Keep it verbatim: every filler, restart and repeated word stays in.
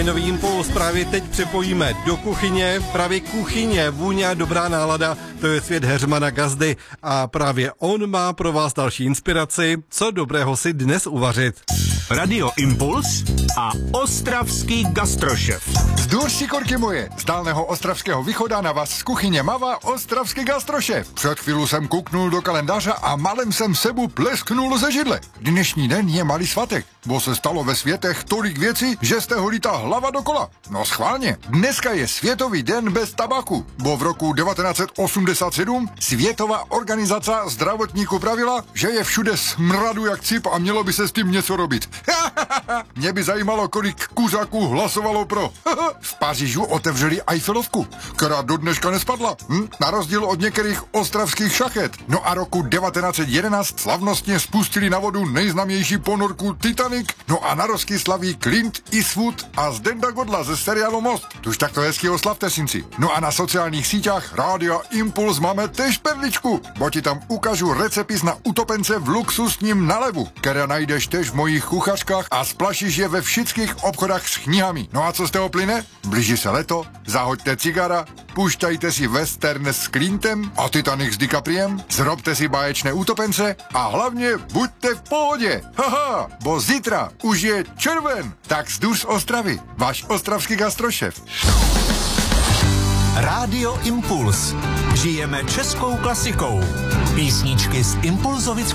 Nový impuls právě teď připojíme do kuchyně. Právě kuchyně, vůně a dobrá nálada, to je svět Heřmana Gazdy a právě on má pro vás další inspiraci, co dobrého si dnes uvařit. Radio Impuls a ostravský gastrošef. Zdůr šikorky moje, z dálného ostravského východa na vás z kuchyně mává ostravský gastrošef. Před chvílou jsem kouknul do kalendáře a malem jsem sebu plesknul ze židle. Dnešní den je malý svatek, bo se stalo ve světech tolik věcí, že jste ho lítá hlava dokola. No schválně, dneska je Světový den bez tabaku, bo v roku devatenáct set osmdesát sedm Světová organizace zdravotníků pravila, že je všude smradu jak cip a mělo by se s tím něco robit. Mě by zajímalo, kolik kuřáků hlasovalo pro. V Pařížu otevřeli Eiffelovku, která do dneška nespadla. Hm? Na rozdíl od některých ostravských šachet. No a roku devatenáct set jedenáct slavnostně spustili na vodu nejznámější ponorku Titanic. No a narozky slaví Clint Eastwood a Zdenda Godla ze seriálu Most. Tuž takto hezky oslavte, synci. No a na sociálních sítích Rádia Impuls máme tež perličku, bo ti tam ukážu recepis na utopence v luxusním nalevu, které najdeš tež v mojich kuchařkách a splašíš je ve všetkých obchodách s knihami. No a co z toho plyne? Blíží se leto, zahoďte cigara, pušťajte si western s Clintem a Titanic s DiCapriem, zrobte si báječné utopence a hlavně buďte v pohodě. Haha, bo zítra už je červen. Tak zdůr z Ostravy, váš ostravský gastrošef. Radio Impuls. Žijeme českou klasikou. Písničky z Impulzovic